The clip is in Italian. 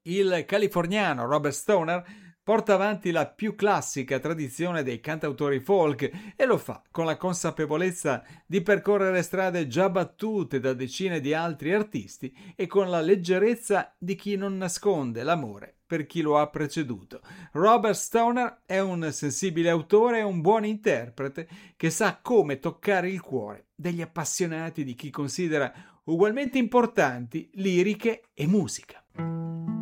Il californiano Robert Stoner porta avanti la più classica tradizione dei cantautori folk e lo fa con la consapevolezza di percorrere strade già battute da decine di altri artisti e con la leggerezza di chi non nasconde l'amore per chi lo ha preceduto. Robert Stoner è un sensibile autore e un buon interprete che sa come toccare il cuore degli appassionati di chi considera ugualmente importanti liriche e musica.